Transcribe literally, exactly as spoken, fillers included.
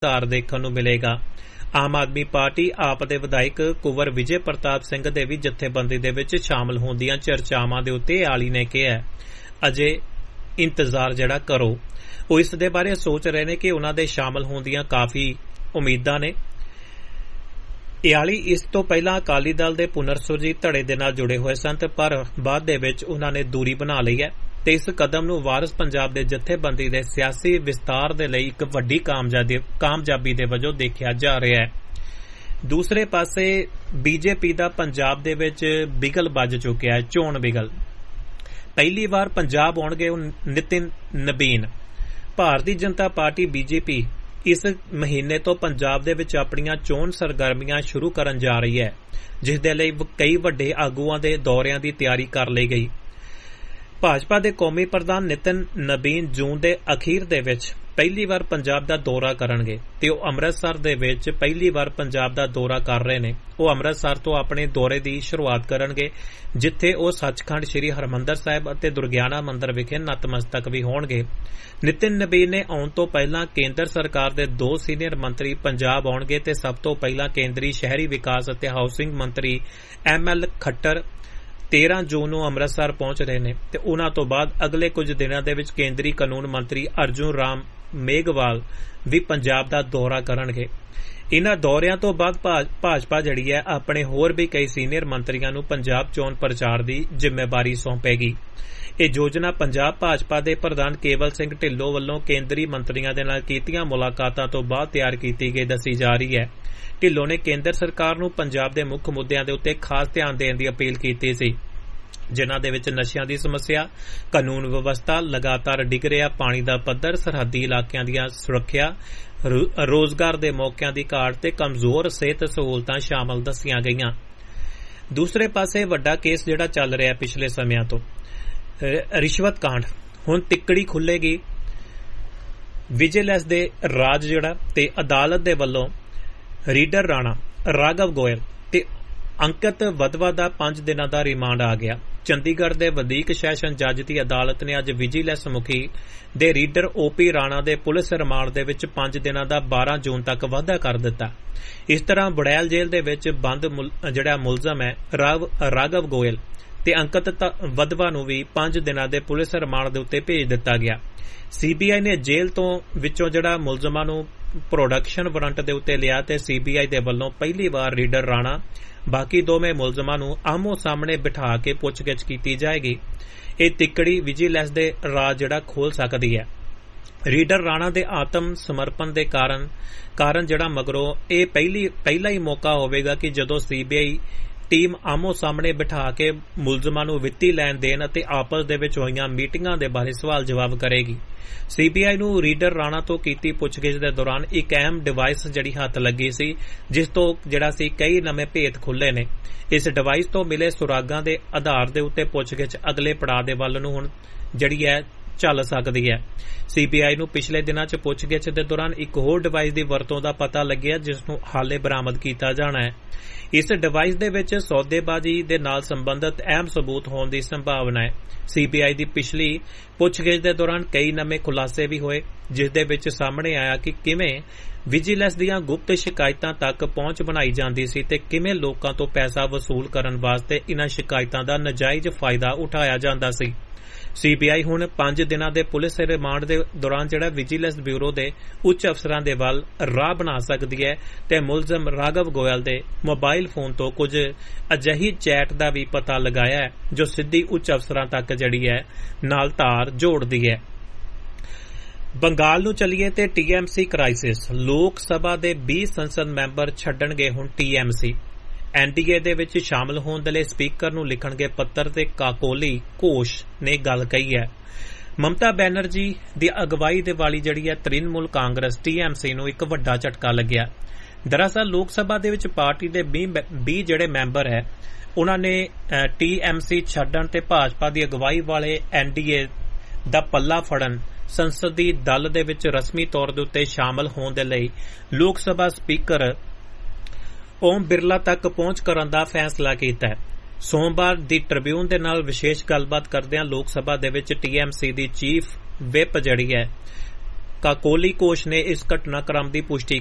ਸੁਧਾਰ ਦੇਖਣ ਨੂੰ ਮਿਲੇਗਾ। ਆਮ ਆਦਮੀ ਪਾਰਟੀ ਆਪ ਦੇ ਵਿਧਾਇਕ ਕੁੰਵਰ ਵਿਜੇ ਪ੍ਰਤਾਪ ਸਿੰਘ ਦੇ ਵੀ ਜਥੇਬੰਦੀ ਦੇ ਵਿੱਚ ਸ਼ਾਮਲ ਹੋਣ ਦੀਆਂ ਚਰਚਾਵਾਂ ਦੇ ਉੱਤੇ ਆਲੀ ਨੇ ਕਿਹਾ ਅਜੇ ਇੰਤਜ਼ਾਰ ਜਿਹੜਾ ਕਰੋ। ਉਹ ਇਸ ਦੇ ਬਾਰੇ ਸੋਚ ਰਹੇ ਨੇ ਕਿ ਉਹਨਾਂ ਦੇ ਸ਼ਾਮਲ ਹੋਣ ਦੀਆਂ ਕਾਫੀ ਉਮੀਦਾਂ ਨੇ। ਇਆਲੀ ਇਸ ਤੋਂ ਪਹਿਲਾਂ ਅਕਾਲੀ ਦਲ ਦੇ ਪੁਨਰ ਸੁਰਜੀਤ ਧੜੇ ਦੇ ਨਾਲ ਜੁੜੇ ਹੋਏ ਸਨ, ਪਰ ਬਾਅਦ ਦੇ ਵਿੱਚ ਉਹਨਾਂ ਨੇ ਦੂਰੀ ਬਣਾ ਲਈ ਹੈ ਤੇ ਇਸ ਕਦਮ ਨੂੰ ਵਾਰਿਸ ਪੰਜਾਬ ਦੇ ਜਥੇਬੰਦੀ ਦੇ ਸਿਆਸੀ ਵਿਸਤਾਰ ਦੇ ਲਈ ਇੱਕ ਵੱਡੀ ਕਾਮਯਾਬੀ ਦੇ ਵਜੋਂ ਦੇਖਿਆ ਜਾ ਰਿਹਾ ਹੈ। ਦੂਸਰੇ ਪਾਸੇ ਬੀਜੇਪੀ ਦਾ ਪੰਜਾਬ ਦੇ ਵਿੱਚ ਬਿਗਲ ਵੱਜ ਚੁੱਕਿਆ ਹੈ, ਚੋਣ ਬਿਗਲ। ਪਹਿਲੀ ਵਾਰ ਪੰਜਾਬ ਆਉਣਗੇ ਨਿਤਿਨ ਨਬੀਨ। ਭਾਰਤੀ ਜਨਤਾ ਪਾਰਟੀ ਬੀਜੇਪੀ ਇਸ ਮਹੀਨੇ ਤੋਂ ਪੰਜਾਬ ਦੇ ਵਿੱਚ ਆਪਣੀਆਂ ਚੋਣ ਸਰਗਰਮੀਆਂ ਸ਼ੁਰੂ ਕਰਨ ਜਾ ਰਹੀ ਹੈ, ਜਿਸ ਦੇ ਲਈ ਕਈ ਵੱਡੇ ਆਗੂਆਂ ਦੇ ਦੌਰਿਆਂ ਦੀ ਤਿਆਰੀ ਕਰ ਲਈ ਗਈ। ਭਾਜਪਾ ਦੇ ਕੌਮੀ ਪ੍ਰਧਾਨ ਨਿਤਿਨ ਨਬੀਨ ਜੂਨ ਦੇ ਅਖੀਰ ਦੇ ਵਿੱਚ ਪਹਿਲੀ ਵਾਰ ਪੰਜਾਬ ਦਾ ਦੌਰਾ ਕਰਨਗੇ ਤੇ ਉਹ ਅੰਮ੍ਰਿਤਸਰ ਦੇ ਵਿੱਚ ਪਹਿਲੀ ਵਾਰ ਪੰਜਾਬ ਦਾ ਦੌਰਾ ਕਰ ਰਹੇ ਨੇ। ਉਹ ਅੰਮ੍ਰਿਤਸਰ ਤੋਂ ਆਪਣੇ ਦੌਰੇ ਦੀ ਸ਼ੁਰੂਆਤ ਕਰਨਗੇ, ਜਿੱਥੇ ਉਹ ਸੱਚਖੰਡ ਸ੍ਰੀ ਹਰਿਮੰਦਰ ਸਾਹਿਬ ਅਤੇ ਦੁਰਗਿਆਨਾ ਮੰਦਿਰ ਵਿਖੇ ਨਤਮਸਤਕ ਵੀ ਹੋਣਗੇ। ਨਿਤਿਨ ਨਬੀਨ ਨੇ ਆਉਣ ਤੋਂ ਪਹਿਲਾਂ ਕੇਂਦਰ ਸਰਕਾਰ ਦੇ ਦੋ ਸੀਨੀਅਰ ਮੰਤਰੀ ਪੰਜਾਬ ਆਉਣਗੇ ਤੇ ਸਭ ਤੋਂ ਪਹਿਲਾਂ ਕੇਂਦਰੀ ਸ਼ਹਿਰੀ ਵਿਕਾਸ ਅਤੇ ਹਾਊਸਿੰਗ ਮੰਤਰੀ ਐਮ ਐਲ ਖੱਟਰ ਤੇਰਾਂ ਜੂਨ ਨੂੰ ਅੰਮ੍ਰਿਤਸਰ ਪਹੁੰਚ ਰਹੇ ਨੇ ਤੇ ਉਹਨਾਂ ਤੋਂ ਬਾਅਦ ਅਗਲੇ ਕੁਝ ਦਿਨਾਂ ਦੇ ਵਿੱਚ ਕੇਂਦਰੀ ਕਾਨੂੰਨ ਮੰਤਰੀ ਅਰਜੁਨ ਰਾਮ ਮੇਘਵਾਲ ਵੀ ਪੰਜਾਬ ਦਾ ਦੌਰਾ ਕਰਨਗੇ। ਇਨ੍ਹਾਂ ਦੌਰਿਆਂ ਤੋਂ ਬਾਅਦ ਭਾਜਪਾ ਜਿਹੜੀ ਹੈ ਆਪਣੇ ਹੋਰ ਵੀ ਕਈ ਸੀਨੀਅਰ ਮੰਤਰੀਆਂ ਨੂੰ ਪੰਜਾਬ ਚੋਣ ਪ੍ਰਚਾਰ ਦੀ ਜ਼ਿੰਮੇਵਾਰੀ ਸੌਂਪੇਗੀ। ਇਹ ਯੋਜਨਾ ਪੰਜਾਬ ਭਾਜਪਾ ਦੇ ਪ੍ਰਧਾਨ ਕੇਵਲ ਸਿੰਘ ਢਿੱਲੋਂ ਵੱਲੋਂ ਕੇਂਦਰੀ ਮੰਤਰੀਆਂ ਦੇ ਨਾਲ ਕੀਤੀਆਂ ਮੁਲਾਕਾਤਾਂ ਤੋਂ ਬਾਅਦ ਤਿਆਰ ਕੀਤੀ ਗਈ ਦੱਸੀ ਜਾ ਰਹੀ ਹੈ। ਢਿੱਲੋਂ ਨੇ ਕੇਂਦਰ ਸਰਕਾਰ ਨੂੰ ਪੰਜਾਬ ਦੇ ਮੁੱਖ ਮੁੱਦਿਆਂ ਦੇ ਉੱਤੇ ਖਾਸ ਧਿਆਨ ਦੇਣ ਦੀ ਅਪੀਲ ਕੀਤੀ ਸੀ, ਜਿਨ੍ਹਾਂ ਦੇ ਵਿੱਚ ਨਸ਼ਿਆਂ ਦੀ ਸਮੱਸਿਆ, ਕਾਨੂੰਨ ਵਿਵਸਥਾ ਲਗਾਤਾਰ ਡਿੱਗ ਰਿਹਾ ਪਾਣੀ ਦਾ ਪੱਧਰ, ਸਰਹੱਦੀ ਇਲਾਕਿਆਂ ਦੀਆਂ ਸੁਰੱਖਿਆ, ਰੋਜ਼ਗਾਰ ਦੇ ਮੌਕਿਆਂ ਦੀ ਘਾਟ ਤੇ ਕਮਜ਼ੋਰ ਸਿਹਤ ਸਹੂਲਤਾਂ ਸ਼ਾਮਲ ਦੱਸੀਆਂ ਗਈਆਂ। ਦੂਸਰੇ ਪਾਸੇ ਵੱਡਾ ਕੇਸ ਜਿਹੜਾ ਚੱਲ ਰਿਹਾ ਪਿਛਲੇ ਸਮਿਆਂ ਤੋਂ ਰਿਸ਼ਵਤ ਕਾਂਡ, ਹੁਣ ਤਿੱਕੜੀ ਖੁੱਲੇਗੀ। ਵਿਜੀਲੈਂਸ ਦੇ ਰਾਜ ਜਿਹੜਾ ਤੇ ਅਦਾਲਤ ਦੇ ਵੱਲੋਂ ਰੀਡਰ ਰਾਣਾ, ਰਾਘਵ ਗੋਇਲ ਤੇ ਅੰਕਿਤ ਵਧਵਾ ਦਾ ਪੰਜ ਦਿਨਾਂ ਦਾ ਰਿਮਾਂਡ ਆ ਗਿਆ। ਚੰਡੀਗੜ੍ਹ ਦੇ ਵਧੀਕ ਸੈਸ਼ਨ ਜੱਜ ਦੀ ਅਦਾਲਤ ਨੇ ਅੱਜ ਵਿਜੀਲੈਂਸ ਮੁਖੀ ਦੇ ਰੀਡਰ ਓਪੀ ਰਾਣਾ ਦੇ ਪੁਲਿਸ ਰਿਮਾਂਡ ਦੇ ਵਿੱਚ ਪੰਜ ਦਿਨਾਂ ਦਾ ਬਾਰਾਂ ਜੂਨ ਤੱਕ ਵਾਧਾ ਕਰ ਦਿੱਤਾ। ਇਸ ਤਰ੍ਹਾਂ ਬੜੈਲ ਜੇਲ੍ਹ ਦੇ ਵਿੱਚ ਬੰਦ ਜਿਹੜਾ ਮੁਲਜ਼ਮ ਹੈ ਰਾਘਵ ਗੋਇਲ ਤੇ ਅੰਕਿਤ ਵਧਵਾ ਨੂੰ ਵੀ ਪੰਜ ਦਿਨਾਂ ਦੇ ਪੁਲਿਸ ਰਿਮਾਂਡ ਦੇ ਉੱਤੇ ਭੇਜ ਦਿੱਤਾ ਗਿਆ। ਸੀਬੀਆਈ ਨੇ ਜੇਲ੍ਹ ਤੋਂ ਵਿੱਚੋਂ ਜਿਹੜਾ ਮੁਲਜ਼ਮਾਂ ਨੂੰ ਪ੍ਰੋਡਕਸ਼ਨ ਵਾਰੰਟ ਦੇ ਉੱਤੇ ਲਿਆ ਤੇ ਸੀਬੀਆਈ ਦੇ ਵੱਲੋਂ ਪਹਿਲੀ ਵਾਰ ਰੀਡਰ ਰਾਣਾ ਬਾਕੀ ਦੋਵੇਂ ਮੁਲਜ਼ਮਾਂ ਨੂੰ ਆਮੋ ਸਾਹਮਣੇ ਬਿਠਾ ਕੇ ਪੁੱਛਗਿੱਛ ਕੀਤੀ ਜਾਏਗੀ। ਇਹ ਤਿੱਕੜੀ ਵਿਜੀਲੈਂਸ ਦੇ ਰਾਜ ਜਿਹੜਾ ਖੋਲ ਸਕਦੀ ਹੈ। ਰੀਡਰ ਰਾਣਾ ਦੇ ਆਤਮ ਸਮਰਪਣ ਦੇ ਕਾਰਨ ਕਾਰਨ ਜਿਹੜਾ ਮਗਰੋਂ ਇਹ ਪਹਿਲੀ ਪਹਿਲਾ ਹੀ ਮੌਕਾ ਹੋਵੇਗਾ ਕਿ ਜਦੋਂ ਸੀਬੀਆਈ ਟੀਮ ਆਮੋ ਸਾਹਮਣੇ ਬਿਠਾ ਕੇ ਮੁਲਜ਼ਮਾਂ ਨੂੰ ਵਿੱਤੀ ਲੈਣ ਦੇਣ ਅਤੇ ਆਪਸ ਦੇ ਵਿੱਚ ਹੋਈਆਂ ਮੀਟਿੰਗਾਂ ਦੇ ਬਾਰੇ ਸਵਾਲ ਜਵਾਬ ਕਰੇਗੀ। ਸੀਬੀਆਈ ਨੂੰ ਰੀਡਰ ਰਾਣਾ ਤੋਂ ਕੀਤੀ ਪੁੱਛਗਿੱਛ ਦੇ ਦੌਰਾਨ ਇੱਕ ਅਹਿਮ ਡਿਵਾਈਸ ਜਿਹੜੀ ਹੱਥ ਲੱਗੀ ਸੀ, ਜਿਸ ਤੋਂ ਜਿਹੜਾ ਸੀ ਕਈ ਨਵੇਂ ਭੇਤ ਖੁੱਲੇ ਨੇ। ਇਸ ਡਿਵਾਈਸ ਤੋਂ ਮਿਲੇ ਸੁਰਾਗਾਂ ਦੇ ਆਧਾਰ ਦੇ ਉੱਤੇ ਪੁੱਛਗਿੱਛ ਅਗਲੇ ਪੜਾਅ ਦੇ ਵੱਲ ਨੂੰ ਹੁਣ ਜਿਹੜੀ ਹੈ ਚੱਲ ਸਕਦੀ ਹੈ। ਸੀਬੀਆਈ ਨੂੰ ਪਿਛਲੇ ਦਿਨਾਂ 'ਚ ਪੁੱਛਗਿੱਛ ਦੇ ਦੌਰਾਨ ਇੱਕ ਹੋਰ ਡਿਵਾਈਸ ਦੀ ਵਰਤੋਂ ਦਾ ਪਤਾ ਲੱਗਿਆ, ਜਿਸ ਨੂੰ ਹਾਲੇ ਬਰਾਮਦ ਕੀਤਾ ਜਾਣਾ ਹੈ। ਇਸ ਡਿਵਾਈਸ ਦੇ ਵਿੱਚ ਸੌਦੇਬਾਜ਼ੀ ਦੇ ਨਾਲ ਸੰਬੰਧਿਤ ਅਹਿਮ ਸਬੂਤ ਹੋਣ ਦੀ ਸੰਭਾਵਨਾ ਹੈ। ਸੀਬੀਆਈ ਦੀ ਪਿਛਲੀ ਪੁੱਛਗਿੱਛ ਦੇ ਦੌਰਾਨ ਕਈ ਨਵੇਂ ਖੁਲਾਸੇ ਵੀ ਹੋਏ, ਜਿਸ ਦੇ ਵਿੱਚ ਸਾਹਮਣੇ ਆਇਆ ਕਿ ਕਿਵੇਂ ਵਿਜੀਲੈਂਸ ਦੀਆਂ ਗੁਪਤ ਸ਼ਿਕਾਇਤਾਂ ਤੱਕ ਪਹੁੰਚ ਬਣਾਈ ਜਾਂਦੀ ਸੀ ਤੇ ਕਿਵੇਂ ਲੋਕਾਂ ਤੋਂ ਪੈਸਾ ਵਸੂਲ ਕਰਨ ਵਾਸਤੇ ਇਨ੍ਹਾਂ ਸ਼ਿਕਾਇਤਾਂ ਦਾ ਨਾਜਾਇਜ਼ ਫਾਇਦਾ ਉਠਾਇਆ ਜਾਂਦਾ ਸੀ। ਸੀਬੀਆਈ ਹੁਣ ਪੰਜ ਦਿਨਾਂ ਦੇ ਪੁਲਿਸ ਰਿਮਾਂਡ ਦੇ ਦੌਰਾਨ ਜਿਹੜਾ ਵਿਜੀਲੈਂਸ ਬਿਊਰੋ ਦੇ ਉੱਚ ਅਫਸਰਾਂ ਦੇ ਵੱਲ ਰਾਹ ਬਣਾ ਸਕਦੀ ਹੈ ਤੇ ਮੁਲਜ਼ਮ ਰਾਘਵ ਗੋਇਲ ਦੇ ਮੋਬਾਈਲ ਫੋਨ ਤੋਂ ਕੁਝ ਅਜਿਹੀ ਚੈਟ ਦਾ ਵੀ ਪਤਾ ਲਗਾਇਆ ਹੈ ਜੋ ਸਿੱਧੀ ਉੱਚ ਅਫਸਰਾਂ ਤੱਕ ਜਿਹੜੀ ਹੈ ਨਾਲ ਧਾਰ ਜੋੜਦੀ ਹੈ। ਬੰਗਾਲ ਨੂੰ ਚੱਲੀਏ ਤੇ ਟੀਐਮਸੀ ਕ੍ਰਾਈਸਿਸ, ਲੋਕ ਸਭਾ ਦੇ ਵੀਹ ਸੰਸਦ ਮੈਂਬਰ ਛੱਡਣਗੇ ਹੁਣ ਟੀਐਮਸੀ। ਐਨਡੀਏ ਦੇ ਵਿੱਚ ਸ਼ਾਮਲ ਹੋਣ ਦੇ ਲਈ ਸਪੀਕਰ ਨੂੰ ਲਿਖਣਗੇ ਪੱਤਰ ਤੇ ਕਾਕੋਲੀ ਘੋਸ਼ ਨੇ ਗੱਲ ਕਹੀ ਹੈ। ਮਮਤਾ ਬੈਨਰਜੀ ਦੀ ਅਗਵਾਈ ਦੇ ਵਾਲੀ ਜਿਹੜੀ ਹੈ ਤ੍ਰਿਣਮੂਲ ਕਾਂਗਰਸ ਟੀਐਮਸੀ ਨੂੰ ਇੱਕ ਵੱਡਾ ਝਟਕਾ ਲੱਗਿਆ। ਦਰਅਸਲ ਲੋਕ ਸਭਾ ਦੇ ਵਿੱਚ ਪਾਰਟੀ ਦੇ ਵੀਹ ਜਿਹੜੇ ਮੈਂਬਰ ਹੈ ਉਹਨਾਂ ਨੇ ਟੀਐਮਸੀ ਛੱਡਣ ਤੇ ਭਾਜਪਾ ਦੀ ਅਗਵਾਈ ਵਾਲੇ ਐਨਡੀਏ ਦਾ ਪੱਲਾ ਫੜਨ ਸੰਸਦੀ ਦਲ ਦੇ ਵਿੱਚ ਰਸਮੀ ਤੌਰ ਦੇ ਉੱਤੇ ਸ਼ਾਮਲ ਹੋਣ ਦੇ ਲਈ ਲੋਕ ਸਭਾ ਸਪੀਕਰ ਓਮ ਬਿਰਲਾ ਤੱਕ ਪਹੁੰਚ ਕਰਨ ਦਾ ਫੈਸਲਾ ਕੀਤਾ ਹੈ। ਸੋਮਵਾਰ ਦੀ ਟ੍ਰਿਬਿਊਨ ਦੇ ਨਾਲ ਵਿਸ਼ੇਸ਼ ਗੱਲਬਾਤ ਕਰਦਿਆਂ ਲੋਕ ਸਭਾ ਦੇ ਵਿੱਚ ਟੀਐਮਸੀ ਦੀ ਚੀਫ ਵਿਪ ਜਿਹੜੀ ਹੈ ਕਾਕੋਲੀ ਘੋਸ਼ ਨੇ ਇਸ ਘਟਨਾਕ੍ਰਮ ਦੀ ਪੁਸ਼ਟੀ